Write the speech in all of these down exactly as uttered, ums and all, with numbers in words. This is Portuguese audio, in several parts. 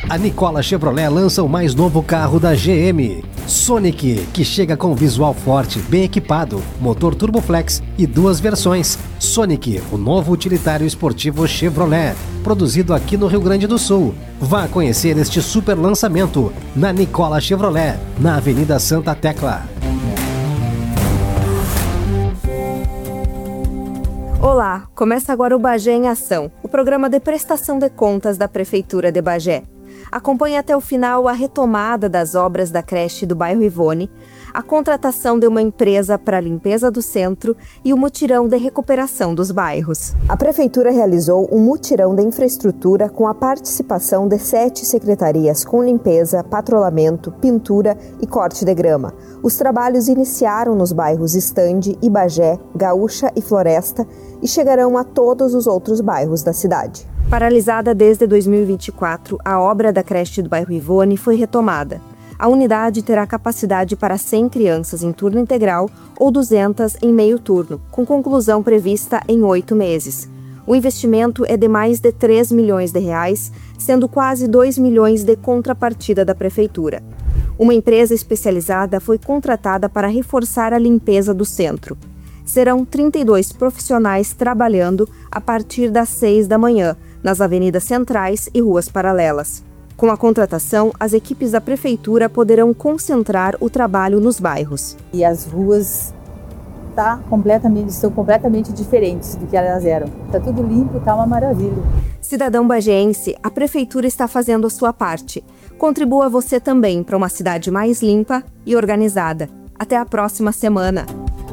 A Nicola Chevrolet lança o mais novo carro da G M. Sonic, que chega com visual forte, bem equipado, motor Turboflex e duas versões. Sonic, o novo utilitário esportivo Chevrolet, produzido aqui no Rio Grande do Sul. Vá conhecer este super lançamento na Nicola Chevrolet, na Avenida Santa Tecla. Olá, começa agora o Bagé em Ação, o programa de prestação de contas da Prefeitura de Bagé. Acompanhe até o final a retomada das obras da creche do bairro Ivone, a contratação de uma empresa para a limpeza do centro e o mutirão de recuperação dos bairros. A Prefeitura realizou um mutirão de infraestrutura com a participação de sete secretarias com limpeza, patrulhamento, pintura e corte de grama. Os trabalhos iniciaram nos bairros Estande, Ibagé, Gaúcha e Floresta e chegarão a todos os outros bairros da cidade. Paralisada desde dois mil e vinte e quatro, a obra da creche do bairro Ivone foi retomada. A unidade terá capacidade para cem crianças em turno integral ou duzentas em meio turno, com conclusão prevista em oito meses. O investimento é de mais de três milhões de reais, sendo quase dois milhões de contrapartida da Prefeitura. Uma empresa especializada foi contratada para reforçar a limpeza do centro. Serão trinta e dois profissionais trabalhando a partir das seis da manhã, nas avenidas centrais e ruas paralelas. Com a contratação, as equipes da Prefeitura poderão concentrar o trabalho nos bairros. E as ruas tá completamente, estão completamente diferentes do que elas eram. Está tudo limpo, está uma maravilha. Cidadão bagiense, a Prefeitura está fazendo a sua parte. Contribua você também para uma cidade mais limpa e organizada. Até a próxima semana.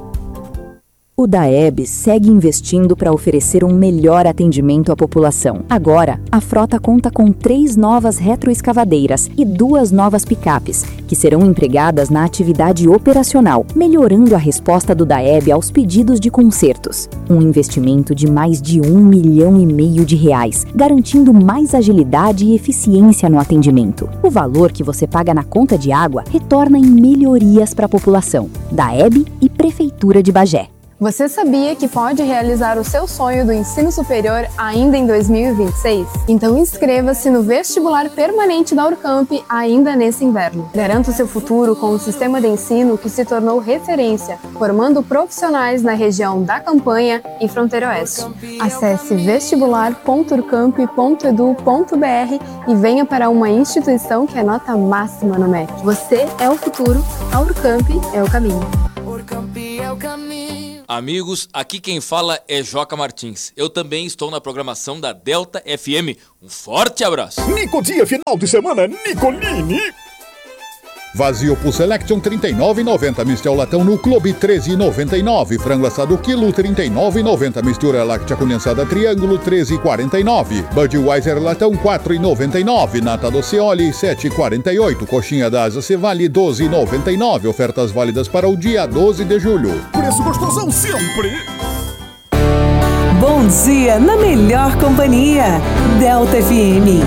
O DAEB segue investindo para oferecer um melhor atendimento à população. Agora, a frota conta com três novas retroescavadeiras e duas novas picapes, que serão empregadas na atividade operacional, melhorando a resposta do DAEB aos pedidos de consertos. Um investimento de mais de um milhão e meio de reais, garantindo mais agilidade e eficiência no atendimento. O valor que você paga na conta de água retorna em melhorias para a população. DAEB e Prefeitura de Bagé. Você sabia que pode realizar o seu sonho do ensino superior ainda em dois mil e vinte e seis? Então inscreva-se no vestibular permanente da Urcamp ainda nesse inverno. Garanta o seu futuro com um sistema de ensino que se tornou referência, formando profissionais na região da Campanha e Fronteira Oeste. Acesse vestibular ponto urcamp ponto edu ponto br e venha para uma instituição que é nota máxima no M E C. Você é o futuro, a Urcamp é o caminho. Urcamp é o caminho. Amigos, aqui quem fala é Joca Martins. Eu também estou na programação da Delta F M. Um forte abraço. Nico Dia, final de semana, Nicolini. Vazio pro Selection trinta e nove reais e noventa centavos. Mistel latão no Clube treze reais e noventa e nove centavos. Frango assado quilo trinta e nove reais e noventa centavos. Mistura láctea condensada Triângulo treze reais e quarenta e nove centavos. Budweiser latão quatro reais e noventa e nove centavos. Nata Doceoli sete reais e quarenta e oito centavos. Coxinha da Asa Cevale doze reais e noventa e nove centavos. Ofertas válidas para o dia doze de julho. Preço gostosão sempre. Bom dia na melhor companhia. Delta F M.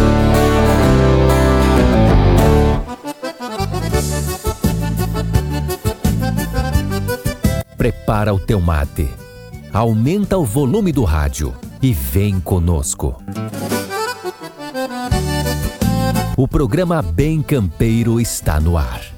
Prepara o teu mate, aumenta o volume do rádio e vem conosco. O programa Bem Campeiro está no ar.